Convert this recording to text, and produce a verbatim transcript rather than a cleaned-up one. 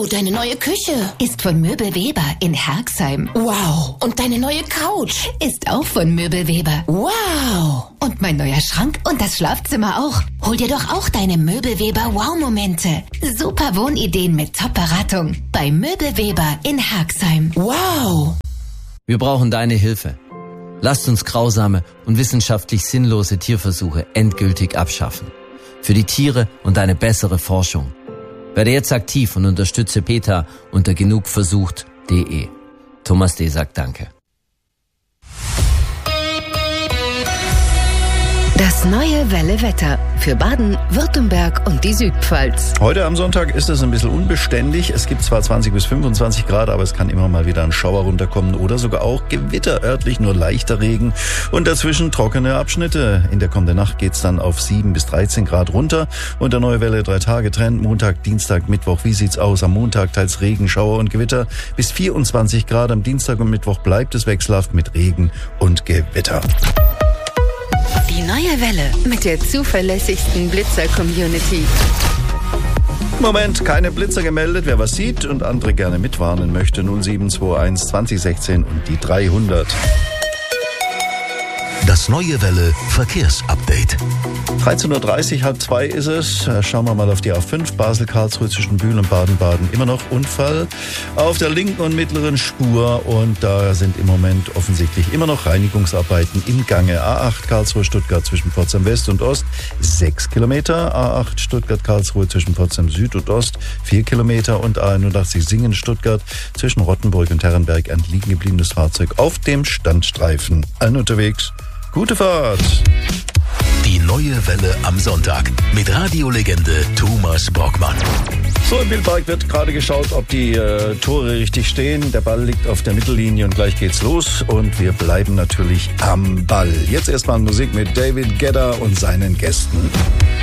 Oh, deine neue Küche Ist von Möbel Weber in Herxheim. Wow. Und deine neue Couch Ist auch von Möbel Weber. Wow. Und mein neuer Schrank und das Schlafzimmer auch. Hol dir doch auch deine Möbel Weber Wow-Momente. Super Wohnideen mit Top-Beratung. Bei Möbel Weber in Herxheim. Wow. Wir brauchen deine Hilfe. Lasst uns grausame und wissenschaftlich sinnlose Tierversuche endgültig abschaffen. Für die Tiere und eine bessere Forschung. Werde jetzt aktiv und unterstütze PETA unter genugversucht punkt de. Thomas D. sagt Danke. Das neue Welle Wetter für Baden, Württemberg und die Südpfalz. Heute am Sonntag ist es ein bisschen unbeständig. Es gibt zwar zwanzig bis fünfundzwanzig Grad, aber es kann immer mal wieder ein Schauer runterkommen oder sogar auch Gewitter, örtlich nur leichter Regen und dazwischen trockene Abschnitte. In der kommenden Nacht geht's dann auf sieben bis dreizehn Grad runter und der neue Welle drei Tage Trend. Montag, Dienstag, Mittwoch. Wie sieht's aus? Am Montag teils Regen, Schauer und Gewitter bis vierundzwanzig Grad. Am Dienstag und Mittwoch bleibt es wechselhaft mit Regen und Gewitter. Die neue Welle mit der zuverlässigsten Blitzer-Community. Moment, keine Blitzer gemeldet. Wer was sieht und andere gerne mitwarnen möchte, null sieben zwei eins zwanzig sechzehn und die dreihundert. Das neue Welle Verkehrsupdate. dreizehn Uhr dreißig, halb zwei ist es. Schauen wir mal auf die A fünf, Basel-Karlsruhe zwischen Bühl und Baden-Baden. Immer noch Unfall auf der linken und mittleren Spur und da sind im Moment offensichtlich immer noch Reinigungsarbeiten im Gange. A acht Karlsruhe-Stuttgart zwischen Pforzheim West und Ost, sechs Kilometer. A acht Stuttgart-Karlsruhe zwischen Pforzheim Süd und Ost, vier Kilometer. Und A einundachtzig Singen-Stuttgart zwischen Rottenburg und Herrenberg, ein liegen gebliebenes Fahrzeug auf dem Standstreifen. Allen unterwegs. Gute Fahrt! Die neue Welle am Sonntag mit Radiolegende Thomas Brockmann. So, im Wildpark wird gerade geschaut, ob die äh, Tore richtig stehen. Der Ball liegt auf der Mittellinie und gleich geht's los. Und wir bleiben natürlich am Ball. Jetzt erstmal Musik mit David Guetta und seinen Gästen.